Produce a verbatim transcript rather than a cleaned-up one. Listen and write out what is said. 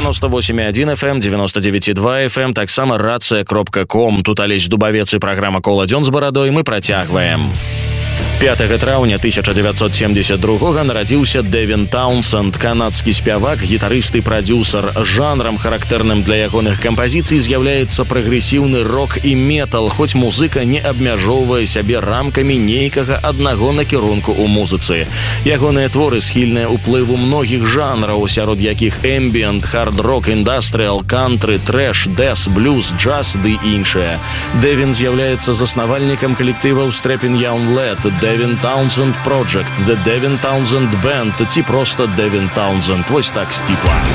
девяносто восемь и один эф эм, девяносто девять и два эф эм, таксама рацыя кропка ком. Тут Алесь Дубавец і праграма «Кола дзён з барадой» мы працягваем. пятага траўня тысяча девятьсот семьдесят другога нарадзіўся Дэвін Таунсенд, канадскі спявак, гітарыст і прадзюсар. Жанрам, характэрным для ягоных кампазіцый, з'яўляецца прагрэсіўны рок і метал, хоць музыка не абмяжоўвае сябе рамкамі нейкага аднаго накірунку ў музыцы. Ягоныя творы схільныя ўплыву многіх жанраў, сярод якіх эмбіент, хард-рок, індастрыал, кантры, трэш, дэс, блюз, джаз ды іншыя. Дэвін з'яўляецца заснавальнікам калектываў Strapping Young Lad, Дэвін Таунсенд Project, The Дэвін Таунсенд Band ці проста Дэвін Таунсенд. Вось так сціпла.